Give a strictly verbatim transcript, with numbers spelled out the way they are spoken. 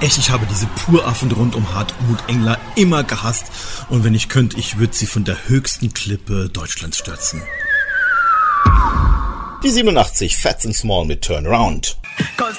echt, ich habe diese Puraffen rund um Hartmut Engler immer gehasst. Und wenn ich könnte, ich würde sie von der höchsten Klippe Deutschlands stürzen. Die siebenundachtzig, Fats and Small mit Turnaround. Cause